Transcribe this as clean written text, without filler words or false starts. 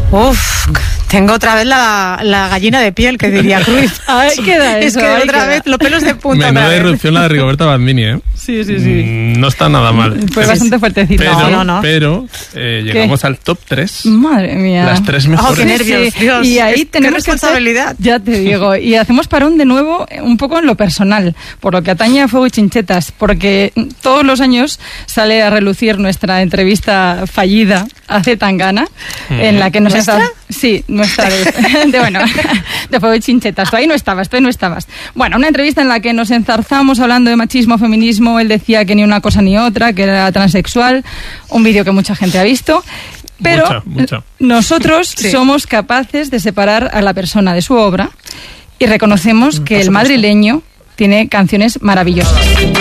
Uf, tengo otra vez la gallina de piel, que diría Cruz. Ahí queda eso. Es que otra vez los pelos de punta. Menuda irrupción la de Rigoberta Bandini, ¿eh? Sí. No está nada mal. Fue bastante fuertecito. Pero llegamos al top 3. Madre mía. Las 3 mejores. ¡Oh, qué nervios! Sí. Dios, y ahí tenemos responsabilidad. Ya te digo. Y hacemos parón de nuevo un poco en lo personal, por lo que atañe a Fuego y Chinchetas, porque todos los años sale a relucir nuestra entrevista fallida a Zetangana, en la que nos ¿Nuestra? Sí, nuestra vez. De Fuego y Chinchetas. Tú ahí no estabas. Bueno, una entrevista en la que nos enzarzamos hablando de machismo, feminismo. Él decía que ni una cosa ni otra, que era transexual. Un vídeo que mucha gente ha visto. Pero mucha. Nosotros somos capaces de separar a la persona de su obra y reconocemos que el madrileño tiene canciones maravillosas.